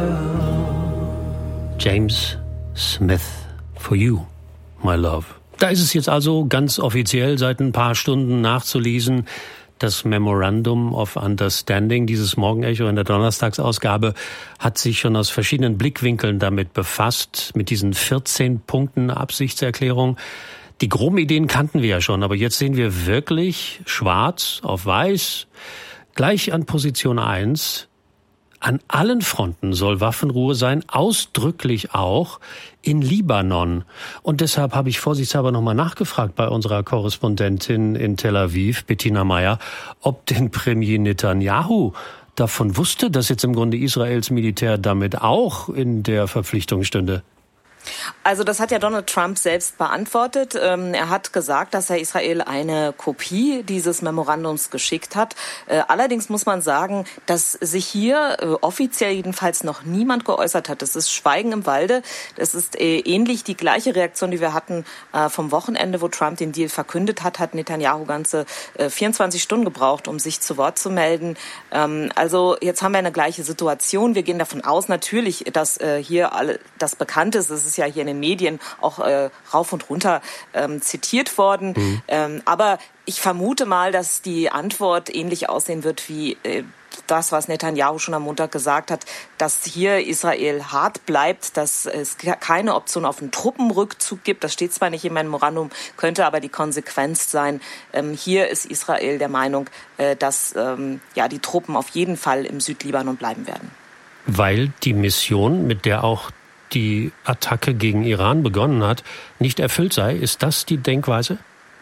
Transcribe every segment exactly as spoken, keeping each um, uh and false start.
James Smith, For You, My Love. Da ist es jetzt also ganz offiziell seit ein paar Stunden nachzulesen. Das Memorandum of Understanding, dieses Morgenecho in der Donnerstagsausgabe, hat sich schon aus verschiedenen Blickwinkeln damit befasst, mit diesen vierzehn Punkten Absichtserklärung. Die groben Ideen kannten wir ja schon, aber jetzt sehen wir wirklich schwarz auf weiß, gleich an Position eins, an allen Fronten soll Waffenruhe sein, ausdrücklich auch in Libanon. Und deshalb habe ich vorsichtshalber nochmal nachgefragt bei unserer Korrespondentin in Tel Aviv, Bettina Meyer, ob denn Premier Netanyahu davon wusste, dass jetzt im Grunde Israels Militär damit auch in der Verpflichtung stünde. Also das hat ja Donald Trump selbst beantwortet. Er hat gesagt, dass er Israel eine Kopie dieses Memorandums geschickt hat. Allerdings muss man sagen, dass sich hier offiziell jedenfalls noch niemand geäußert hat. Das ist Schweigen im Walde. Das ist ähnlich die gleiche Reaktion, die wir hatten vom Wochenende, wo Trump den Deal verkündet hat, hat Netanyahu ganze vierundzwanzig Stunden gebraucht, um sich zu Wort zu melden. Also jetzt haben wir eine gleiche Situation. Wir gehen davon aus natürlich, dass hier alle das bekannt ist. Es ist ja hier in den Medien auch äh, rauf und runter ähm, zitiert worden. Mhm. Ähm, aber ich vermute mal, dass die Antwort ähnlich aussehen wird wie äh, das, was Netanyahu schon am Montag gesagt hat, dass hier Israel hart bleibt, dass es keine Option auf einen Truppenrückzug gibt. Das steht zwar nicht im Memorandum, könnte aber die Konsequenz sein. Ähm, hier ist Israel der Meinung, äh, dass ähm, ja, die Truppen auf jeden Fall im Südlibanon bleiben werden. Weil die Mission, mit der auch die Attacke gegen Iran begonnen hat, nicht erfüllt sei. Ist das die Denkweise?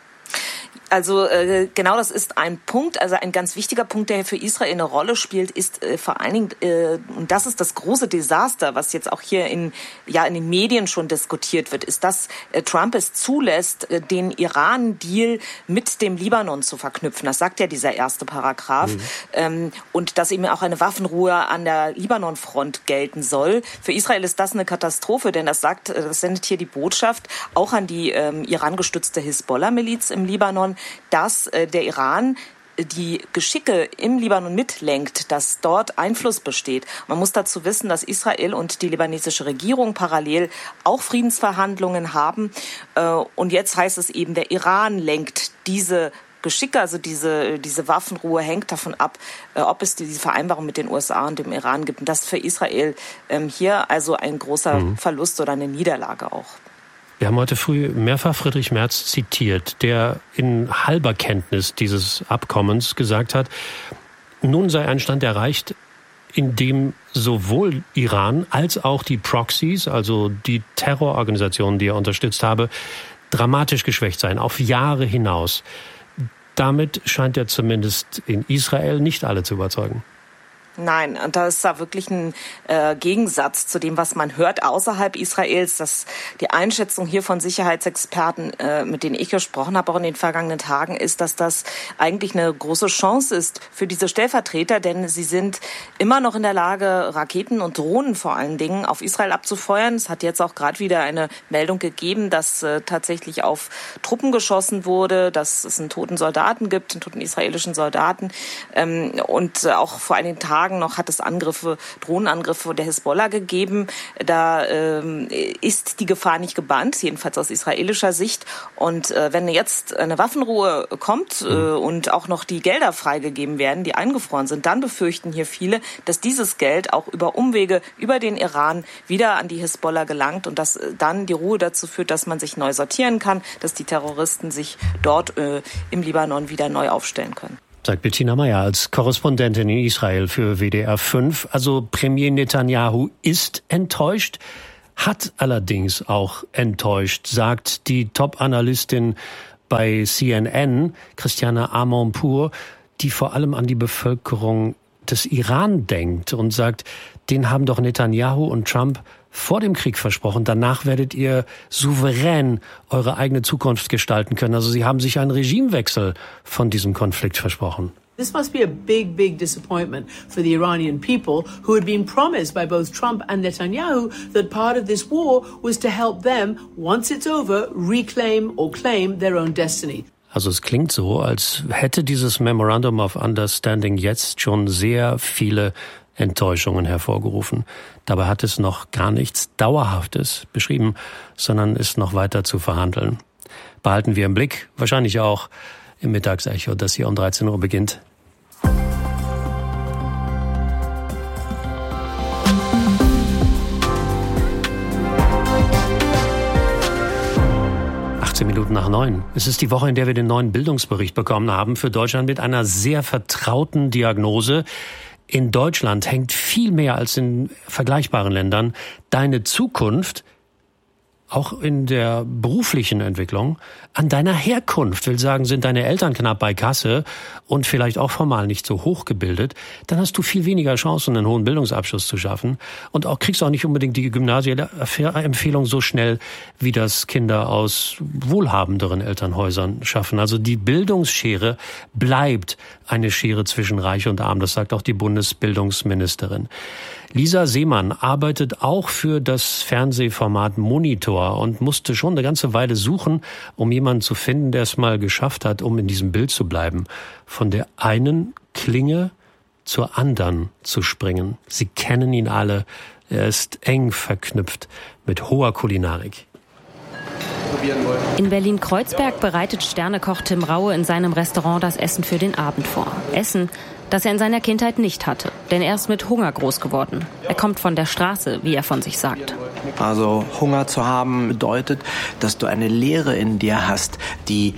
Also äh, genau, das ist ein Punkt, also ein ganz wichtiger Punkt, der für Israel eine Rolle spielt, ist äh, vor allen Dingen, äh, und das ist das große Desaster, was jetzt auch hier in ja in den Medien schon diskutiert wird, ist, dass äh, Trump es zulässt, äh, den Iran-Deal mit dem Libanon zu verknüpfen. Das sagt ja dieser erste Paragraph. Mhm. Ähm, und dass eben auch eine Waffenruhe an der Libanon-Front gelten soll. Für Israel ist das eine Katastrophe, denn das sagt, das sendet hier die Botschaft auch an die ähm, Iran-gestützte Hisbollah-Miliz im Libanon, dass äh, der Iran die Geschicke im Libanon mitlenkt, dass dort Einfluss besteht. Man muss dazu wissen, dass Israel und die libanesische Regierung parallel auch Friedensverhandlungen haben. Äh, und jetzt heißt es eben, der Iran lenkt diese Geschicke, also diese, diese Waffenruhe hängt davon ab, äh, ob es diese Vereinbarung mit den U S A und dem Iran gibt. Und das ist für Israel ähm, hier also ein großer mhm. Verlust oder eine Niederlage auch. Wir haben heute früh mehrfach Friedrich Merz zitiert, der in halber Kenntnis dieses Abkommens gesagt hat, nun sei ein Stand erreicht, in dem sowohl Iran als auch die Proxies, also die Terrororganisationen, die er unterstützt habe, dramatisch geschwächt seien, auf Jahre hinaus. Damit scheint er zumindest in Israel nicht alle zu überzeugen. Nein, und da ist da wirklich ein äh, Gegensatz zu dem, was man hört außerhalb Israels, dass die Einschätzung hier von Sicherheitsexperten, äh, mit denen ich gesprochen habe, auch in den vergangenen Tagen, ist, dass das eigentlich eine große Chance ist für diese Stellvertreter, denn sie sind immer noch in der Lage, Raketen und Drohnen vor allen Dingen auf Israel abzufeuern. Es hat jetzt auch gerade wieder eine Meldung gegeben, dass äh, tatsächlich auf Truppen geschossen wurde, dass es einen toten Soldaten gibt, einen toten israelischen Soldaten, ähm, und äh, auch vor einigen Tagen noch hat es Angriffe, Drohnenangriffe der Hisbollah gegeben. Da ähm, ist die Gefahr nicht gebannt, jedenfalls aus israelischer Sicht. Und äh, wenn jetzt eine Waffenruhe kommt äh, und auch noch die Gelder freigegeben werden, die eingefroren sind, dann befürchten hier viele, dass dieses Geld auch über Umwege, über den Iran wieder an die Hisbollah gelangt und dass äh, dann die Ruhe dazu führt, dass man sich neu sortieren kann, dass die Terroristen sich dort äh, im Libanon wieder neu aufstellen können. Sagt Bettina Meyer als Korrespondentin in Israel für W D R fünf. Also Premier Netanyahu ist enttäuscht, hat allerdings auch enttäuscht, sagt die Top-Analystin bei C N N, Christiane Amanpour, die vor allem an die Bevölkerung des Iran denkt und sagt, den haben doch Netanyahu und Trump vor dem Krieg versprochen, danach werdet ihr souverän eure eigene Zukunft gestalten können. Also sie haben sich einen Regimewechsel von diesem Konflikt versprochen. This must be a big, big disappointment for the Iranian people who had been promised by both Trump and Netanyahu that part of this war was to help them, once it's over, reclaim or claim their own destiny. Also es klingt so, als hätte dieses Memorandum of Understanding jetzt schon sehr viele Enttäuschungen hervorgerufen. Dabei hat es noch gar nichts Dauerhaftes beschrieben, sondern ist noch weiter zu verhandeln. Behalten wir im Blick, wahrscheinlich auch im Mittagsecho, das hier um dreizehn Uhr beginnt. achtzehn Minuten nach neun. Es ist die Woche, in der wir den neuen Bildungsbericht bekommen haben für Deutschland mit einer sehr vertrauten Diagnose. In Deutschland hängt viel mehr als in vergleichbaren Ländern deine Zukunft, auch in der beruflichen Entwicklung, an deiner Herkunft. Will sagen, sind deine Eltern knapp bei Kasse und vielleicht auch formal nicht so hochgebildet, dann hast du viel weniger Chancen, einen hohen Bildungsabschluss zu schaffen. Und auch kriegst auch nicht unbedingt die gymnasiale Empfehlung so schnell, wie das Kinder aus wohlhabenderen Elternhäusern schaffen. Also die Bildungsschere bleibt eine Schere zwischen Reich und Arm. Das sagt auch die Bundesbildungsministerin. Lisa Seemann arbeitet auch für das Fernsehformat Monitor und musste schon eine ganze Weile suchen, um jemanden zu finden, der es mal geschafft hat, um in diesem Bild zu bleiben, von der einen Klinge zur anderen zu springen. Sie kennen ihn alle. Er ist eng verknüpft mit hoher Kulinarik. In Berlin-Kreuzberg bereitet Sternekoch Tim Raue in seinem Restaurant das Essen für den Abend vor. Essen, das er in seiner Kindheit nicht hatte, denn er ist mit Hunger groß geworden. Er kommt von der Straße, wie er von sich sagt. Also Hunger zu haben bedeutet, dass du eine Leere in dir hast, die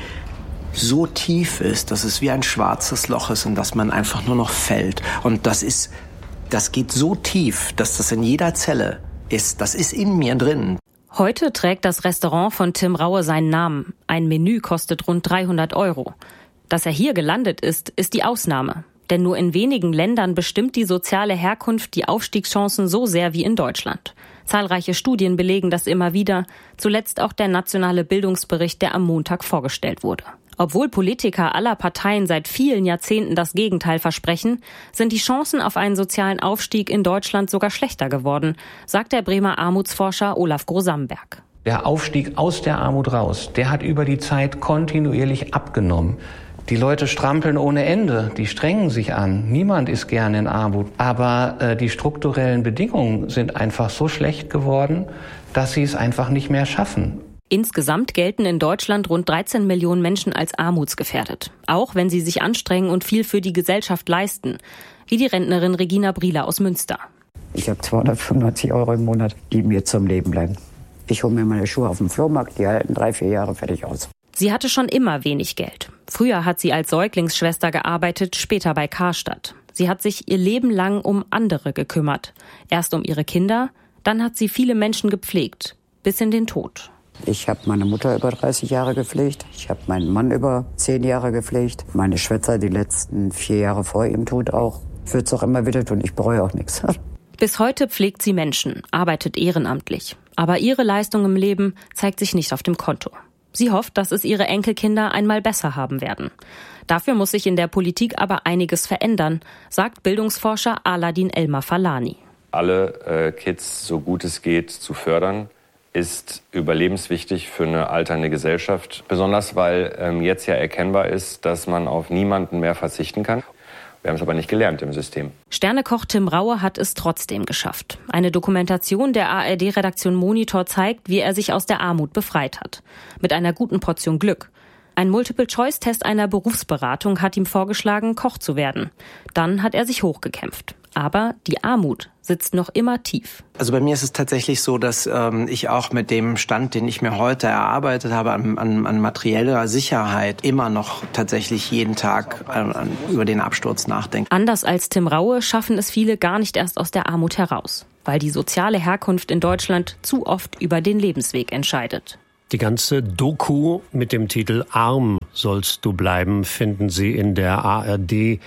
so tief ist, dass es wie ein schwarzes Loch ist und dass man einfach nur noch fällt. Und das ist, das geht so tief, dass das in jeder Zelle ist. Das ist in mir drin. Heute trägt das Restaurant von Tim Raue seinen Namen. Ein Menü kostet rund dreihundert Euro. Dass er hier gelandet ist, ist die Ausnahme. Denn nur in wenigen Ländern bestimmt die soziale Herkunft die Aufstiegschancen so sehr wie in Deutschland. Zahlreiche Studien belegen das immer wieder, zuletzt auch der nationale Bildungsbericht, der am Montag vorgestellt wurde. Obwohl Politiker aller Parteien seit vielen Jahrzehnten das Gegenteil versprechen, sind die Chancen auf einen sozialen Aufstieg in Deutschland sogar schlechter geworden, sagt der Bremer Armutsforscher Olaf Grosamberg. Der Aufstieg aus der Armut raus, der hat über die Zeit kontinuierlich abgenommen. Die Leute strampeln ohne Ende, die strengen sich an. Niemand ist gern in Armut. Aber äh, die strukturellen Bedingungen sind einfach so schlecht geworden, dass sie es einfach nicht mehr schaffen. Insgesamt gelten in Deutschland rund dreizehn Millionen Menschen als armutsgefährdet. Auch wenn sie sich anstrengen und viel für die Gesellschaft leisten. Wie die Rentnerin Regina Brieler aus Münster. Ich habe zweihundertfünfundneunzig Euro im Monat, die mir zum Leben bleiben. Ich hole mir meine Schuhe auf dem Flohmarkt, die halten drei, vier Jahre fertig aus. Sie hatte schon immer wenig Geld. Früher hat sie als Säuglingsschwester gearbeitet, später bei Karstadt. Sie hat sich ihr Leben lang um andere gekümmert. Erst um ihre Kinder, dann hat sie viele Menschen gepflegt, bis in den Tod. Ich habe meine Mutter über dreißig Jahre gepflegt. Ich habe meinen Mann über zehn Jahre gepflegt. Meine Schwester die letzten vier Jahre vor ihrem Tod auch. Ich würde es auch immer wieder tun. Ich bereue auch nichts. Bis heute pflegt sie Menschen, arbeitet ehrenamtlich. Aber ihre Leistung im Leben zeigt sich nicht auf dem Konto. Sie hofft, dass es ihre Enkelkinder einmal besser haben werden. Dafür muss sich in der Politik aber einiges verändern, sagt Bildungsforscher Aladin Elmar-Falani. Alle äh, Kids, so gut es geht, zu fördern, ist überlebenswichtig für eine alternde Gesellschaft. Besonders, weil ähm, jetzt ja erkennbar ist, dass man auf niemanden mehr verzichten kann. Wir haben es aber nicht gelernt im System. Sternekoch Tim Raue hat es trotzdem geschafft. Eine Dokumentation der A R D-Redaktion Monitor zeigt, wie er sich aus der Armut befreit hat. Mit einer guten Portion Glück. Ein Multiple-Choice-Test einer Berufsberatung hat ihm vorgeschlagen, Koch zu werden. Dann hat er sich hochgekämpft. Aber die Armut sitzt noch immer tief. Also bei mir ist es tatsächlich so, dass ähm, ich auch mit dem Stand, den ich mir heute erarbeitet habe, an, an, an materieller Sicherheit immer noch tatsächlich jeden Tag an, an, über den Absturz nachdenke. Anders als Tim Raue schaffen es viele gar nicht erst aus der Armut heraus, weil die soziale Herkunft in Deutschland zu oft über den Lebensweg entscheidet. Die ganze Doku mit dem Titel Arm sollst du bleiben finden Sie in der A R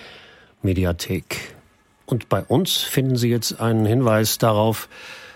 D-Mediathek. Und bei uns finden Sie jetzt einen Hinweis darauf,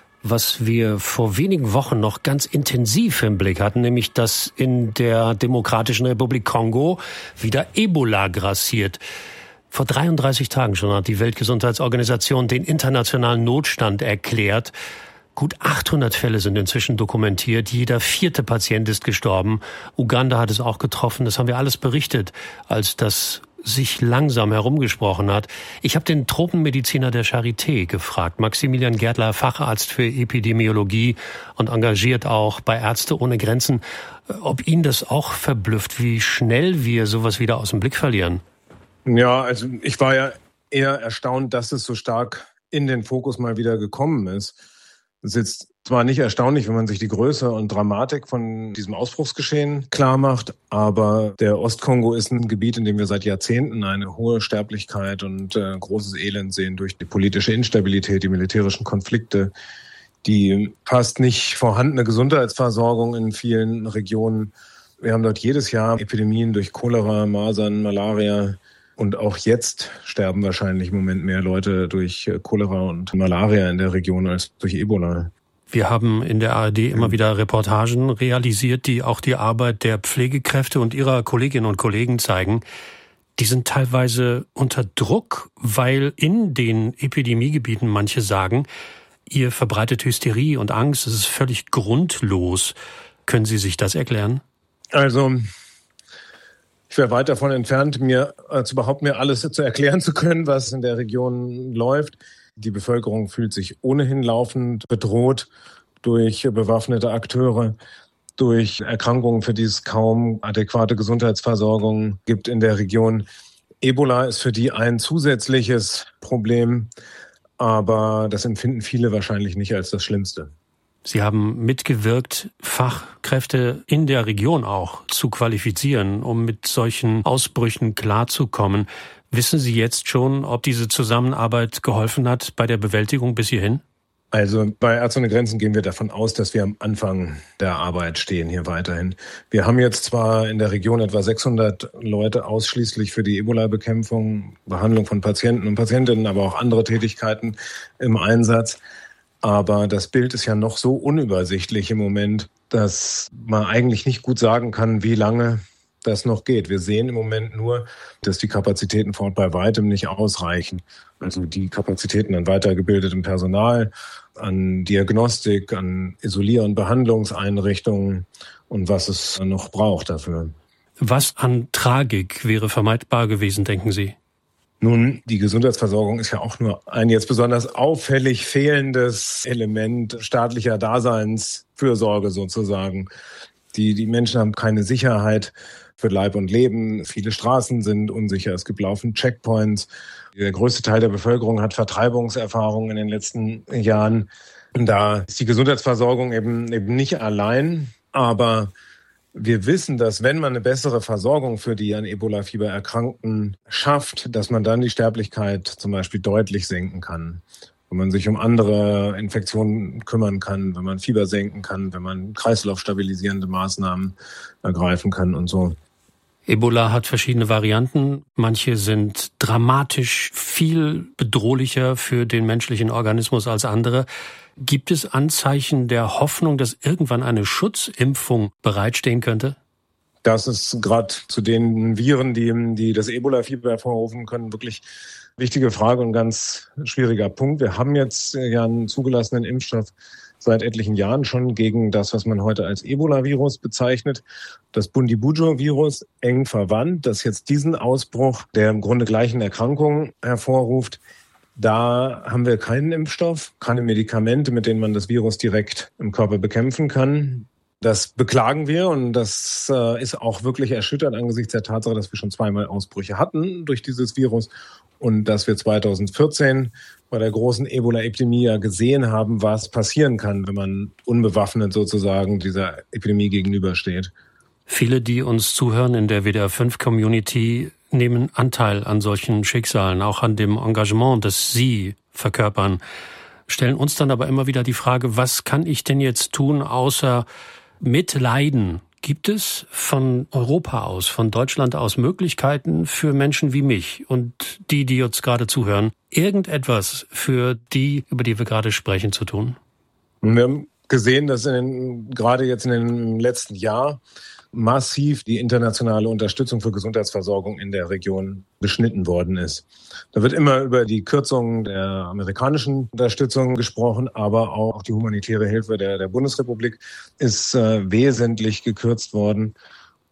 was wir vor wenigen Wochen noch ganz intensiv im Blick hatten, nämlich dass in der Demokratischen Republik Kongo wieder Ebola grassiert. Vor dreiunddreißig Tagen schon hat die Weltgesundheitsorganisation den internationalen Notstand erklärt. Gut achthundert Fälle sind inzwischen dokumentiert. Jeder vierte Patient ist gestorben. Uganda hat es auch getroffen. Das haben wir alles berichtet, als das sich langsam herumgesprochen hat. Ich habe den Tropenmediziner der Charité gefragt, Maximilian Gärtler, Facharzt für Epidemiologie und engagiert auch bei Ärzte ohne Grenzen, ob ihn das auch verblüfft, wie schnell wir sowas wieder aus dem Blick verlieren. Ja, also ich war ja eher erstaunt, dass es so stark in den Fokus mal wieder gekommen ist. Es ist jetzt zwar nicht erstaunlich, wenn man sich die Größe und Dramatik von diesem Ausbruchsgeschehen klar macht, aber der Ostkongo ist ein Gebiet, in dem wir seit Jahrzehnten eine hohe Sterblichkeit und äh, großes Elend sehen durch die politische Instabilität, die militärischen Konflikte, die fast nicht vorhandene Gesundheitsversorgung in vielen Regionen. Wir haben dort jedes Jahr Epidemien durch Cholera, Masern, Malaria. Und auch jetzt sterben wahrscheinlich im Moment mehr Leute durch Cholera und Malaria in der Region als durch Ebola. Wir haben in der A R D immer wieder Reportagen realisiert, die auch die Arbeit der Pflegekräfte und ihrer Kolleginnen und Kollegen zeigen. Die sind teilweise unter Druck, weil in den Epidemiegebieten manche sagen, ihr verbreitet Hysterie und Angst, es ist völlig grundlos. Können Sie sich das erklären? Also ich wäre weit davon entfernt, mir als überhaupt mir alles zu erklären zu können, was in der Region läuft. Die Bevölkerung fühlt sich ohnehin laufend bedroht durch bewaffnete Akteure, durch Erkrankungen, für die es kaum adäquate Gesundheitsversorgung gibt in der Region. Ebola ist für die ein zusätzliches Problem, aber das empfinden viele wahrscheinlich nicht als das Schlimmste. Sie haben mitgewirkt, Fachkräfte in der Region auch zu qualifizieren, um mit solchen Ausbrüchen klarzukommen. Wissen Sie jetzt schon, ob diese Zusammenarbeit geholfen hat bei der Bewältigung bis hierhin? Also bei Ärzte ohne Grenzen gehen wir davon aus, dass wir am Anfang der Arbeit stehen hier weiterhin. Wir haben jetzt zwar in der Region etwa sechshundert Leute ausschließlich für die Ebola-Bekämpfung, Behandlung von Patienten und Patientinnen, aber auch andere Tätigkeiten im Einsatz. Aber das Bild ist ja noch so unübersichtlich im Moment, dass man eigentlich nicht gut sagen kann, wie lange das noch geht. Wir sehen im Moment nur, dass die Kapazitäten vor Ort bei weitem nicht ausreichen. Also die Kapazitäten an weitergebildetem Personal, an Diagnostik, an Isolier- und Behandlungseinrichtungen und was es noch braucht dafür. Was an Tragik wäre vermeidbar gewesen, denken Sie? Nun, die Gesundheitsversorgung ist ja auch nur ein jetzt besonders auffällig fehlendes Element staatlicher Daseinsfürsorge sozusagen. Die, die Menschen haben keine Sicherheit für Leib und Leben. Viele Straßen sind unsicher. Es gibt laufend Checkpoints. Der größte Teil der Bevölkerung hat Vertreibungserfahrungen in den letzten Jahren. Und da ist die Gesundheitsversorgung eben, eben nicht allein, aber wir wissen, dass wenn man eine bessere Versorgung für die an Ebola-Fieber Erkrankten schafft, dass man dann die Sterblichkeit zum Beispiel deutlich senken kann. Wenn man sich um andere Infektionen kümmern kann, wenn man Fieber senken kann, wenn man kreislaufstabilisierende Maßnahmen ergreifen kann und so. Ebola hat verschiedene Varianten. Manche sind dramatisch viel bedrohlicher für den menschlichen Organismus als andere. Gibt es Anzeichen der Hoffnung, dass irgendwann eine Schutzimpfung bereitstehen könnte? Das ist gerade zu den Viren, die, die das Ebola-Fieber hervorrufen können, wirklich wichtige Frage und ganz schwieriger Punkt. Wir haben jetzt ja einen zugelassenen Impfstoff seit etlichen Jahren schon gegen das, was man heute als Ebola-Virus bezeichnet. Das Bundibugyo-Virus, eng verwandt, das jetzt diesen Ausbruch der im Grunde gleichen Erkrankung hervorruft. Da haben wir keinen Impfstoff, keine Medikamente, mit denen man das Virus direkt im Körper bekämpfen kann. Das beklagen wir und das äh, ist auch wirklich erschütternd angesichts der Tatsache, dass wir schon zweimal Ausbrüche hatten durch dieses Virus und dass wir zweitausendvierzehn bei der großen Ebola-Epidemie ja gesehen haben, was passieren kann, wenn man unbewaffnet sozusagen dieser Epidemie gegenübersteht. Viele, die uns zuhören in der W D R fünf Community, nehmen Anteil an solchen Schicksalen, auch an dem Engagement, das Sie verkörpern, stellen uns dann aber immer wieder die Frage, was kann ich denn jetzt tun, außer mitleiden? Gibt es von Europa aus, von Deutschland aus Möglichkeiten für Menschen wie mich und die, die jetzt gerade zuhören, irgendetwas für die, über die wir gerade sprechen, zu tun? Wir haben gesehen, dass in den, gerade jetzt in dem letzten Jahr massiv die internationale Unterstützung für Gesundheitsversorgung in der Region beschnitten worden ist. Da wird immer über die Kürzungen der amerikanischen Unterstützung gesprochen, aber auch die humanitäre Hilfe der, der Bundesrepublik ist äh, wesentlich gekürzt worden.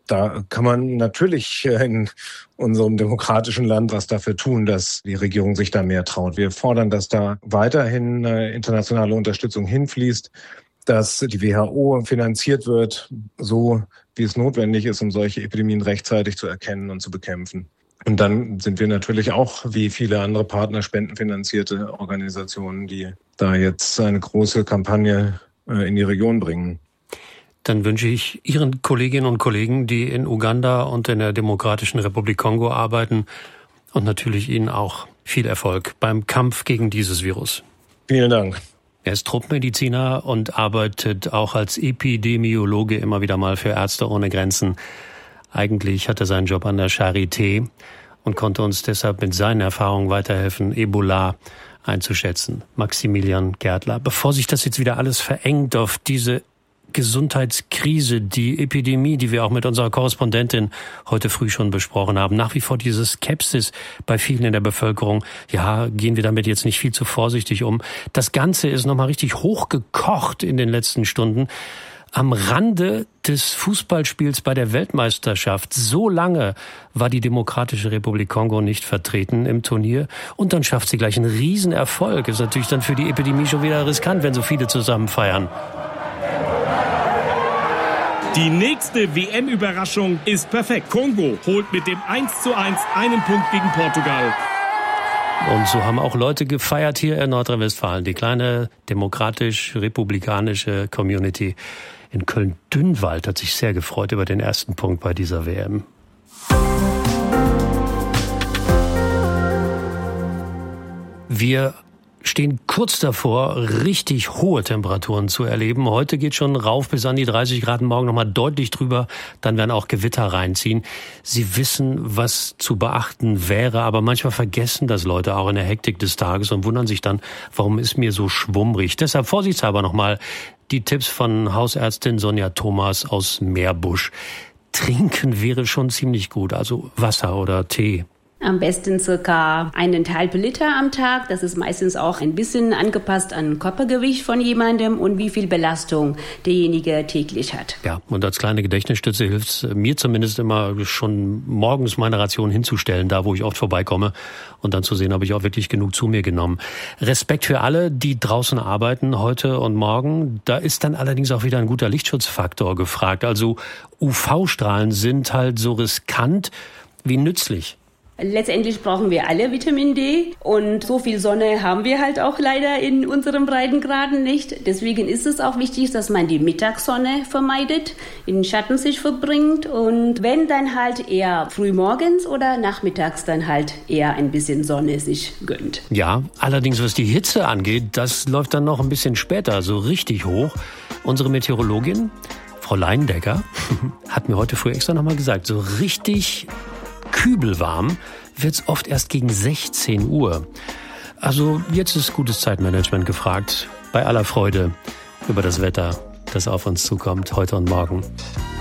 Da kann man natürlich in unserem demokratischen Land was dafür tun, dass die Regierung sich da mehr traut. Wir fordern, dass da weiterhin internationale Unterstützung hinfließt, dass die W H O finanziert wird, so wie es notwendig ist, um solche Epidemien rechtzeitig zu erkennen und zu bekämpfen. Und dann sind wir natürlich auch, wie viele andere Partner, spendenfinanzierte Organisationen, die da jetzt eine große Kampagne in die Region bringen. Dann wünsche ich Ihren Kolleginnen und Kollegen, die in Uganda und in der Demokratischen Republik Kongo arbeiten, und natürlich Ihnen auch viel Erfolg beim Kampf gegen dieses Virus. Vielen Dank. Er ist Truppmediziner und arbeitet auch als Epidemiologe immer wieder mal für Ärzte ohne Grenzen. Eigentlich hat er seinen Job an der Charité und konnte uns deshalb mit seinen Erfahrungen weiterhelfen, Ebola einzuschätzen. Maximilian Gärtler, bevor sich das jetzt wieder alles verengt auf diese Gesundheitskrise, die Epidemie, die wir auch mit unserer Korrespondentin heute früh schon besprochen haben, nach wie vor diese Skepsis bei vielen in der Bevölkerung, ja, gehen wir damit jetzt nicht viel zu vorsichtig um. Das Ganze ist nochmal richtig hochgekocht in den letzten Stunden. Am Rande des Fußballspiels bei der Weltmeisterschaft. So lange war die Demokratische Republik Kongo nicht vertreten im Turnier. Und dann schafft sie gleich einen Riesenerfolg. Ist natürlich dann für die Epidemie schon wieder riskant, wenn so viele zusammen feiern. Die nächste W M-Überraschung ist perfekt. Kongo holt mit dem eins zu eins einen Punkt gegen Portugal. Und so haben auch Leute gefeiert hier in Nordrhein-Westfalen. Die kleine demokratisch-republikanische Community in Köln-Dünnwald hat sich sehr gefreut über den ersten Punkt bei dieser W M. Wir stehen kurz davor, richtig hohe Temperaturen zu erleben. Heute geht schon rauf bis an die dreißig Grad, morgen nochmal deutlich drüber. Dann werden auch Gewitter reinziehen. Sie wissen, was zu beachten wäre, aber manchmal vergessen das Leute auch in der Hektik des Tages und wundern sich dann, warum ist mir so schwummrig. Deshalb vorsichtshalber nochmal die Tipps von Hausärztin Sonja Thomas aus Meerbusch. Trinken wäre schon ziemlich gut, also Wasser oder Tee. Am besten circa eineinhalb Liter am Tag. Das ist meistens auch ein bisschen angepasst an Körpergewicht von jemandem und wie viel Belastung derjenige täglich hat. Ja, und als kleine Gedächtnisstütze hilft es mir zumindest immer schon morgens meine Ration hinzustellen, da wo ich oft vorbeikomme, und dann zu sehen, habe ich auch wirklich genug zu mir genommen. Respekt für alle, die draußen arbeiten heute und morgen. Da ist dann allerdings auch wieder ein guter Lichtschutzfaktor gefragt. Also U V-Strahlen sind halt so riskant wie nützlich. Letztendlich brauchen wir alle Vitamin D und so viel Sonne haben wir halt auch leider in unseren Breitengraden nicht. Deswegen ist es auch wichtig, dass man die Mittagssonne vermeidet, in den Schatten sich verbringt und wenn dann halt eher frühmorgens oder nachmittags dann halt eher ein bisschen Sonne sich gönnt. Ja, allerdings was die Hitze angeht, das läuft dann noch ein bisschen später, so richtig hoch. Unsere Meteorologin, Frau Leindecker, hat mir heute früh extra nochmal gesagt, so richtig kübelwarm wird's oft erst gegen sechzehn Uhr. Also jetzt ist gutes Zeitmanagement gefragt. Bei aller Freude über das Wetter, das auf uns zukommt, heute und morgen.